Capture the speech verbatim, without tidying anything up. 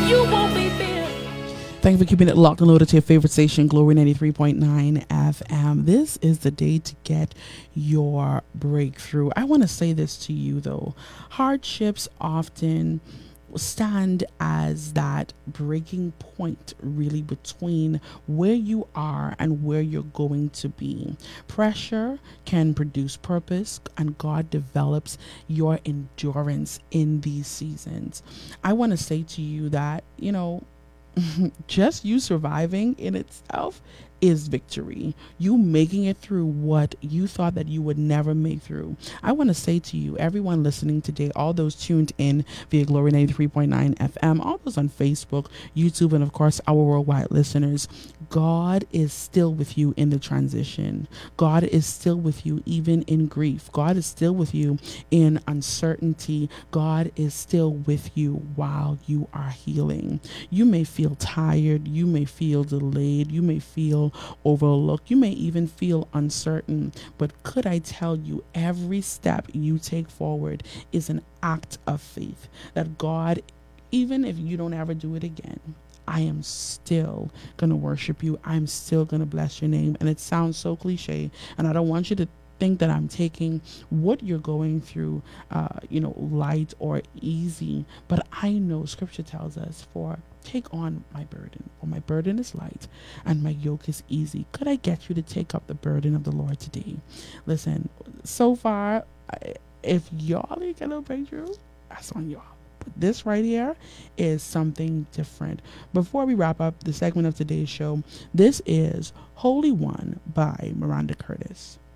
You won't be there. Thank you for keeping it locked and loaded to your favorite station, Glory ninety-three point nine F M. This is the day to get your breakthrough. I want to say this to you, though. Hardships often stand as that breaking point, really, between where you are and where you're going to be. Pressure can produce purpose, and God develops your endurance in these seasons. I want to say to you that, you know, just you surviving in itself is victory. You making it through what you thought that you would never make through. I want to say to you, everyone listening today, all those tuned in via Glory ninety-three point nine F M, all those on Facebook, YouTube, and of course our worldwide listeners, God is still with you in the transition. God is still with you even in grief. God is still with you in uncertainty. God is still with you while you are healing. You may feel tired. You may feel delayed. You may feel overlooked. You may even feel uncertain. But could I tell you, every step you take forward is an act of faith that God, even if you don't ever do it again, I am still going to worship you. I'm still going to bless your name. And it sounds so cliche, and I don't want you to think that I'm taking what you're going through, uh, you know, light or easy. But I know scripture tells us, for take on my burden, for my burden is light and my yoke is easy. Could I get you to take up the burden of the Lord today? Listen, so far, I, if y'all ain't got no breakthrough, that's on y'all. But this right here is something different. Before we wrap up the segment of today's show, this is Holy One by Miranda Curtis.